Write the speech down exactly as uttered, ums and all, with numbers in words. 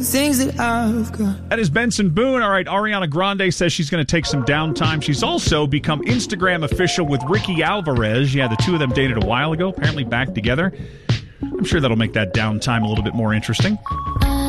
Things that I've got. That is Benson Boone. All right, Ariana Grande says she's going to take some downtime. She's also become Instagram official with Ricky Alvarez. Yeah, the two of them dated a while ago, apparently back together. I'm sure that'll make that downtime a little bit more interesting.